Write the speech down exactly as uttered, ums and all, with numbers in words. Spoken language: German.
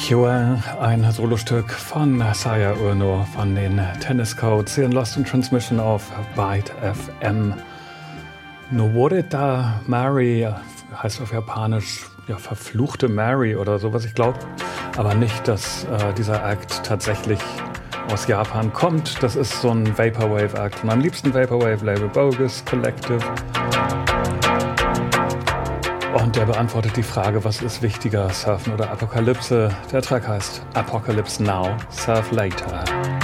Joel, ein Solostück von Saya Urno von den Tennis Codes hier in Lost in Transmission auf Byte F M. Noworita Mary heißt auf Japanisch ja, verfluchte Mary oder sowas. Ich glaube aber nicht, dass äh, dieser Act tatsächlich aus Japan kommt. Das ist so ein Vaporwave-Act von meinem liebsten Vaporwave-Label Bogus Collective. Und der beantwortet die Frage, was ist wichtiger, Surfen oder Apokalypse? Der Track heißt Apocalypse Now, Surf Later.